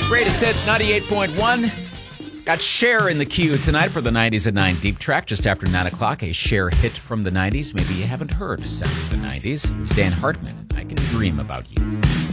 Greatest Hits 98.1. Got Cher in the queue tonight for the 90s at 9 Deep Track just after 9 o'clock. A Cher hit from the 90s. Maybe you haven't heard since the 90s. Here's Dan Hartman. I Can Dream About You.